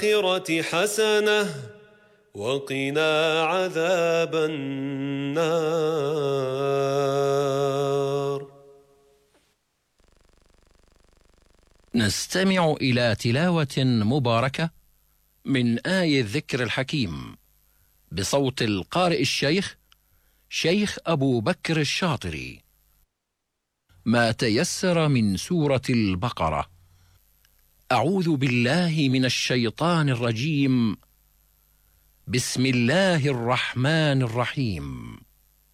الآخرة حسنة وقنا عذاب النار. نستمع إلى تلاوة مباركة من آي الذكر الحكيم بصوت القارئ الشيخ شيخ أبو بكر الشاطري. ما تيسر من سورة البقرة. أعوذ بالله من الشيطان الرجيم. بسم الله الرحمن الرحيم.